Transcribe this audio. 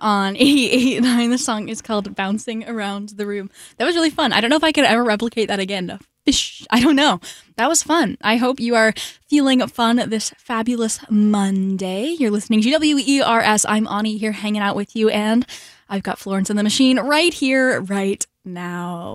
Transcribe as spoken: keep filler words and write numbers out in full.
on eighty-eight point nine. The song is called Bouncing Around the Room. That was really fun. I don't know if I could ever replicate that again. Fish. I don't know. That was fun. I hope you are feeling fun this fabulous Monday. You're listening to W E R S. I'm Ani here hanging out with you, and I've got Florence and the Machine right here, right now.